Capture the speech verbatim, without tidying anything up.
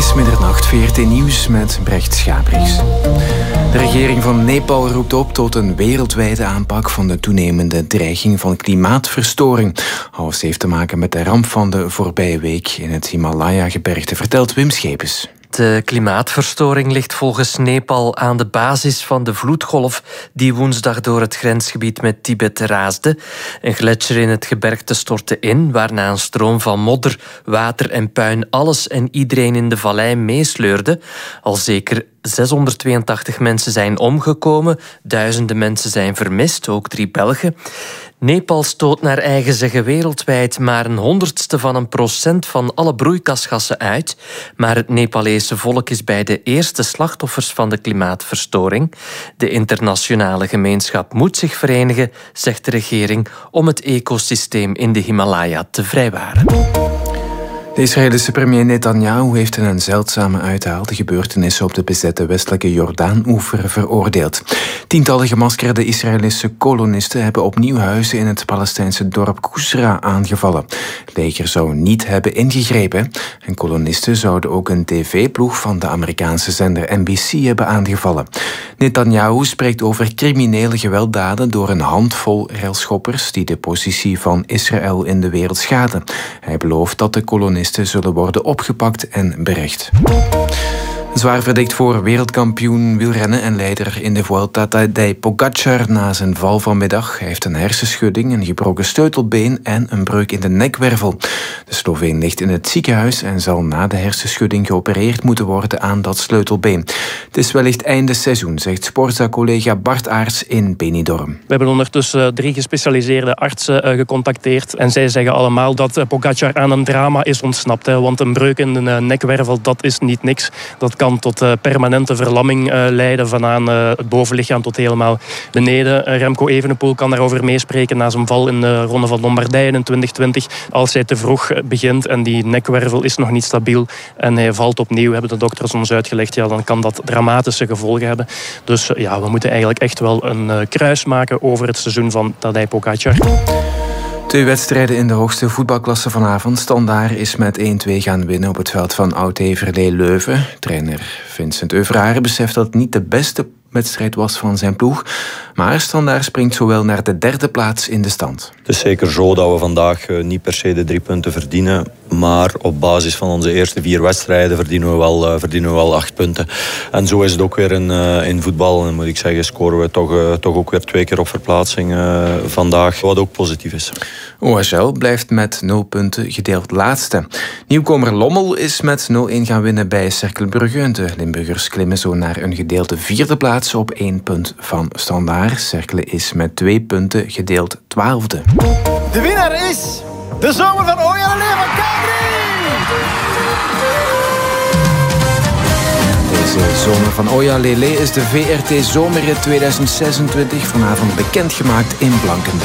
is middernacht, V R T Nieuws met Brecht Schabriks. De regering van Nepal roept op tot een wereldwijde aanpak van de toenemende dreiging van klimaatverstoring. Alles heeft te maken met de ramp van de voorbije week in het Himalaya-gebergte, vertelt Wim Schepens. De klimaatverstoring ligt volgens Nepal aan de basis van de vloedgolf die woensdag door het grensgebied met Tibet raasde. Een gletsjer in het gebergte stortte in, waarna een stroom van modder, water en puin alles en iedereen in de vallei meesleurde. Al zeker zeshonderdtweeëntachtig mensen zijn omgekomen, duizenden mensen zijn vermist, ook drie Belgen. Nepal stoot naar eigen zeggen wereldwijd maar een honderdste van een procent van alle broeikasgassen uit. Maar het Nepalese volk is bij de eerste slachtoffers van de klimaatverstoring. De internationale gemeenschap moet zich verenigen, zegt de regering, om het ecosysteem in de Himalaya te vrijwaren. De Israëlische premier Netanyahu heeft in een zeldzame uithaal de gebeurtenissen op de bezette westelijke Jordaan-oever veroordeeld. Tientallen gemaskerde Israëlische kolonisten hebben opnieuw huizen in het Palestijnse dorp Kusra aangevallen. Het leger zou niet hebben ingegrepen en kolonisten zouden ook een tv-ploeg van de Amerikaanse zender N B C hebben aangevallen. Netanyahu spreekt over criminele gewelddaden door een handvol railschoppers die de positie van Israël in de wereld schaden. Hij belooft dat de kolonisten zullen worden opgepakt en berecht. Zwaar verdikt voor wereldkampioen wielrennen en leider in de Vuelta Tadej Pogačar na zijn val vanmiddag. Hij heeft een hersenschudding, een gebroken sleutelbeen en een breuk in de nekwervel. De Sloveen ligt in het ziekenhuis en zal na de hersenschudding geopereerd moeten worden aan dat sleutelbeen. Het is wellicht einde seizoen, zegt Sporza-collega Bart Aerts in Benidorm. We hebben ondertussen drie gespecialiseerde artsen gecontacteerd en zij zeggen allemaal dat Pogačar aan een drama is ontsnapt. Want een breuk in de nekwervel, dat is niet niks. Dat kan tot uh, permanente verlamming uh, leiden vanaan uh, het bovenlichaam tot helemaal beneden. Uh, Remco Evenepoel kan daarover meespreken na zijn val in de Ronde van Lombardije in twintig twintig. Als hij te vroeg begint en die nekwervel is nog niet stabiel en hij valt opnieuw, hebben de dokters ons uitgelegd, ja, dan kan dat dramatische gevolgen hebben. Dus uh, ja, we moeten eigenlijk echt wel een uh, kruis maken over het seizoen van Tadej Pogačar. Twee wedstrijden in de hoogste voetbalklasse vanavond. Standaard is met één-twee gaan winnen op het veld van Oud-Heverlee Leuven. Trainer Vincent Euvrare beseft dat het niet de beste wedstrijd was van zijn ploeg. Maar Standaard springt zowel naar de derde plaats in de stand. Het is zeker zo dat we vandaag niet per se de drie punten verdienen. Maar op basis van onze eerste vier wedstrijden verdienen we wel, uh, verdienen we wel acht punten. En zo is het ook weer in, uh, in voetbal. En moet ik zeggen, scoren we toch, uh, toch ook weer twee keer op verplaatsing uh, vandaag. Wat ook positief is. O H L blijft met nul punten gedeeld laatste. Nieuwkomer Lommel is met nul-een gaan winnen bij Cercle Brugge. De Limburgers klimmen zo naar een gedeelde vierde plaats op één punt van Standaard. Cercle is met twee punten gedeeld twaalfde. De winnaar is de zomer van Oyalé van K drie! Deze zomer van Oyalé is de V R T Zomerrit tweeduizend zesentwintig vanavond bekendgemaakt in Blankenberg.